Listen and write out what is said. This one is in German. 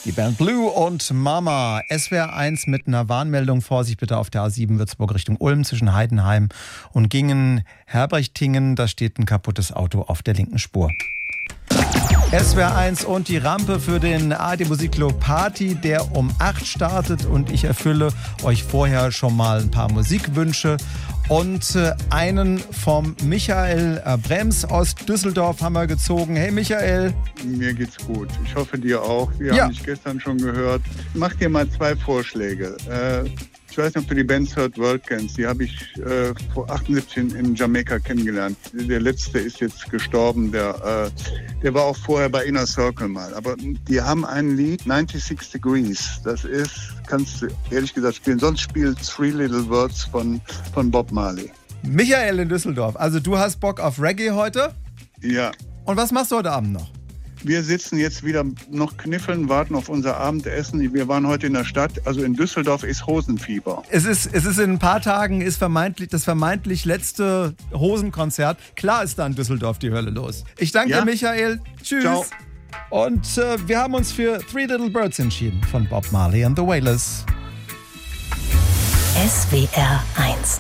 Die Band Blue und Mama. SWR 1 mit einer Warnmeldung. Vorsicht bitte auf der A7 Würzburg Richtung Ulm zwischen Heidenheim und Gingen-Herbrichtingen. Da steht ein kaputtes Auto auf der linken Spur. SWR 1 und die Rampe für den ARD Musikclub Party, der um 8 startet. Und ich erfülle euch vorher schon mal ein paar Musikwünsche. Und einen vom Michael Brems aus Düsseldorf haben wir gezogen. Hey Michael. Mir geht's gut. Ich hoffe dir auch. Wir Ja. haben dich gestern schon gehört. Mach dir mal 2 Vorschläge. Ich weiß nicht, ob du die Band Third World kennst. Die habe ich vor 78 in Jamaika kennengelernt. Der letzte ist jetzt gestorben. Der war auch vorher bei Inner Circle mal. Aber die haben ein Lied, 96 Degrees. Das ist, kannst du ehrlich gesagt spielen. Sonst spielt Three Little Words von Bob Marley. Michael in Düsseldorf. Also du hast Bock auf Reggae heute? Ja. Und was machst du heute Abend noch? Wir sitzen jetzt wieder noch kniffeln, warten auf unser Abendessen. Wir waren heute in der Stadt, also in Düsseldorf ist Hosenfieber. Es ist in ein paar Tagen ist das vermeintlich letzte Hosenkonzert. Klar ist da in Düsseldorf die Hölle los. Ich danke dir, Michael. Tschüss. Ciao. Und wir haben uns für Three Little Birds entschieden von Bob Marley and the Wailers. SWR 1